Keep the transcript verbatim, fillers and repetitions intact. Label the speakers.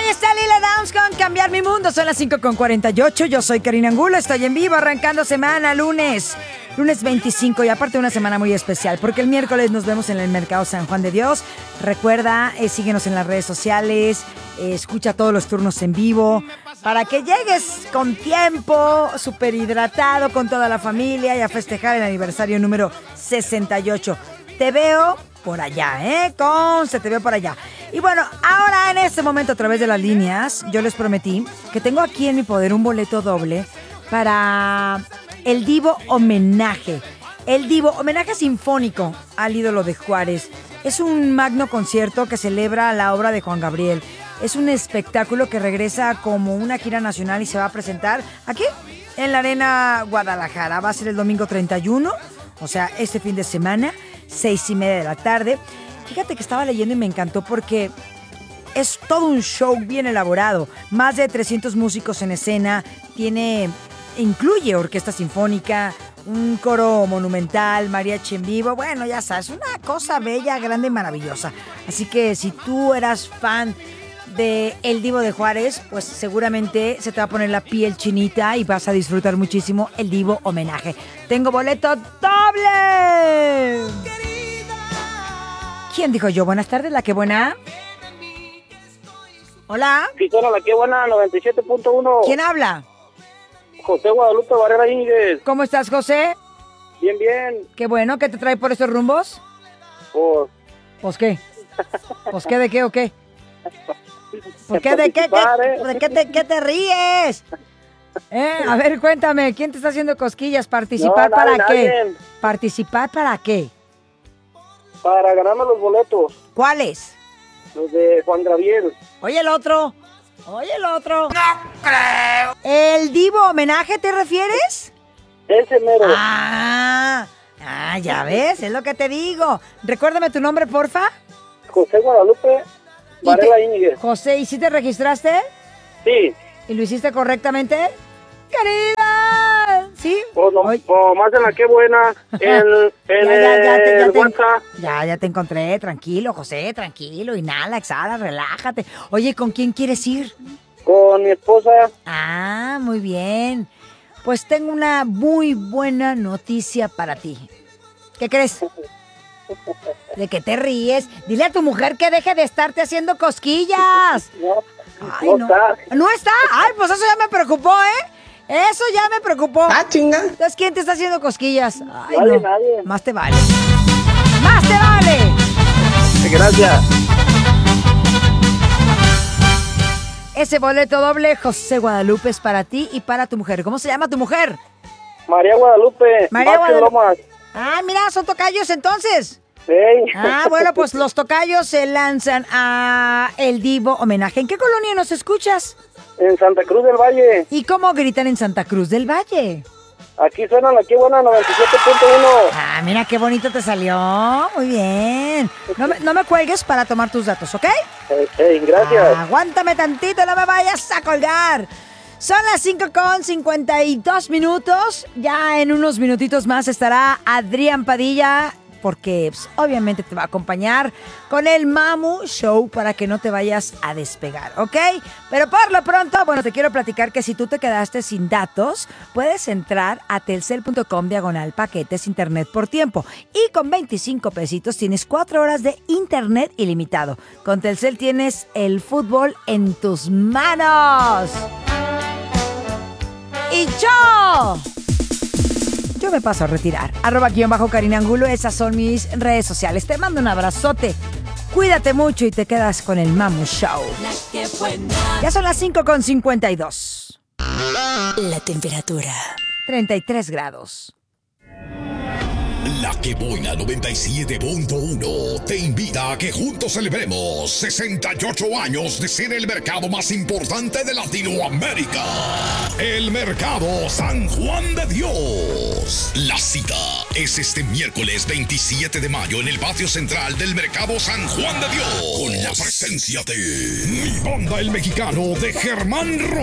Speaker 1: está Lila Downs con Cambiar Mi Mundo. Son las cinco con cuarenta y ocho. Yo soy Karina Angulo. Estoy en vivo arrancando semana, lunes. Lunes veinticinco y aparte una semana muy especial porque el miércoles nos vemos en el Mercado San Juan de Dios. Recuerda, eh, síguenos en las redes sociales, eh, escucha todos los turnos en vivo para que llegues con tiempo, súper hidratado con toda la familia y a festejar el aniversario número sesenta y ocho. Te veo por allá, ¿eh? Conste, te veo por allá. Y bueno, ahora en este momento a través de las líneas, yo les prometí que tengo aquí en mi poder un boleto doble para el Divo Homenaje. El Divo Homenaje Sinfónico al ídolo de Juárez. Es un magno concierto que celebra la obra de Juan Gabriel. Es un espectáculo que regresa como una gira nacional y se va a presentar aquí en la Arena Guadalajara. Va a ser el domingo treinta y uno, o sea, este fin de semana, seis y media de la tarde. Fíjate que estaba leyendo y me encantó porque es todo un show bien elaborado. Más de trescientos músicos en escena. Tiene, incluye orquesta sinfónica, un coro monumental, mariachi en vivo. Bueno, ya sabes, una cosa bella, grande y maravillosa. Así que si tú eras fan de El Divo de Juárez, pues seguramente se te va a poner la piel chinita y vas a disfrutar muchísimo el Divo Homenaje. Tengo boleto doble. ¿Quién dijo yo? Buenas tardes, la que buena. Hola.
Speaker 2: Sí, bueno, la que buena, noventa y siete punto uno.
Speaker 1: ¿Quién habla?
Speaker 2: José Guadalupe Barrera Íñiguez.
Speaker 1: ¿Cómo estás, José?
Speaker 2: Bien, bien.
Speaker 1: Qué bueno, ¿qué te trae por esos rumbos?
Speaker 2: Pues...
Speaker 1: ¿Pues qué? ¿Pues qué de qué o qué? ¿Por qué de qué, qué, de qué te, qué te ríes? Eh, a ver, cuéntame, ¿quién te está haciendo cosquillas? ¿Participar
Speaker 2: No,
Speaker 1: para
Speaker 2: nadie,
Speaker 1: qué?
Speaker 2: nadie.
Speaker 1: ¿Participar para qué?
Speaker 2: Para ganarme los boletos.
Speaker 1: ¿Cuáles?
Speaker 2: Los de Juan Gabriel.
Speaker 1: Oye el otro. Oye el otro. No creo. ¿El Divo Homenaje te refieres?
Speaker 2: Ese mero.
Speaker 1: Ah, ah, ya ves, es lo que te digo. Recuérdame tu nombre, porfa.
Speaker 2: José Guadalupe Varela Íñiguez.
Speaker 1: José, ¿y si te registraste?
Speaker 2: Sí.
Speaker 1: ¿Y lo hiciste correctamente? ¡Querida! ¿Sí?
Speaker 2: Pues, no,
Speaker 1: Oye.
Speaker 2: pues más en la que buena. En, en
Speaker 1: Ya, ya, ya te- ya
Speaker 2: el
Speaker 1: te-
Speaker 2: WhatsApp.
Speaker 1: Ya, ya te encontré. Tranquilo, José, tranquilo. Inhala, exhala, relájate. Oye, ¿con quién quieres ir?
Speaker 2: Con mi esposa.
Speaker 1: Ah, muy bien. Pues tengo una muy buena noticia para ti. ¿Qué crees? ¿De qué te ríes? Dile a tu mujer que deje de estarte haciendo cosquillas.
Speaker 2: No,
Speaker 1: Ay,
Speaker 2: no
Speaker 1: no.
Speaker 2: está.
Speaker 1: ¿No está? Ay, pues eso ya me preocupó, ¿eh? Eso ya me preocupó.
Speaker 3: Ah, chinga.
Speaker 1: Entonces, ¿quién te está haciendo cosquillas? Ay,
Speaker 2: Nadie,
Speaker 1: no.
Speaker 2: nadie.
Speaker 1: Más te vale. ¡Más te vale!
Speaker 2: Gracias.
Speaker 1: Ese boleto doble, José Guadalupe, es para ti y para tu mujer. ¿Cómo se llama tu mujer?
Speaker 2: María Guadalupe.
Speaker 1: María
Speaker 2: Vázquez
Speaker 1: Guadalupe.
Speaker 2: Lomas.
Speaker 1: Ah, mira, son tocayos entonces.
Speaker 2: Sí.
Speaker 1: Ah, bueno, pues los tocayos se lanzan a El Divo Homenaje. ¿En qué colonia nos escuchas?
Speaker 2: En Santa Cruz del Valle.
Speaker 1: ¿Y cómo gritan en Santa Cruz del Valle?
Speaker 2: Aquí suena la que buena, noventa y siete punto uno.
Speaker 1: Ah, mira qué bonito te salió. Muy bien. No me, no me cuelgues para tomar tus datos, ¿ok?
Speaker 2: Eh, eh, gracias.
Speaker 1: Ah, aguántame tantito, no me vayas a colgar. Son las cinco con cincuenta y dos minutos. Ya en unos minutitos más estará Adrián Padilla, porque pues, obviamente te va a acompañar con el Mamu Show para que no te vayas a despegar, ¿ok? Pero por lo pronto, bueno, te quiero platicar que si tú te quedaste sin datos, puedes entrar a telcel punto com diagonal paquetes internet por tiempo. Y con veinticinco pesitos tienes cuatro horas de internet ilimitado. Con Telcel tienes el fútbol en tus manos. Y yo... Yo me paso a retirar. Arroba guión bajo Karina Angulo. Esas son mis redes sociales. Te mando un abrazote. Cuídate mucho y te quedas con el Mamu Show. Ya son las cinco con cincuenta y dos.
Speaker 4: La temperatura.
Speaker 1: treinta y tres grados.
Speaker 5: La que buena noventa y siete punto uno te invita a que juntos celebremos sesenta y ocho años de ser el mercado más importante de Latinoamérica. El Mercado San Juan de Dios. La cita es este miércoles veintisiete de mayo en el patio central del Mercado San Juan de Dios. Con la presencia de mi banda el mexicano de Germán Ro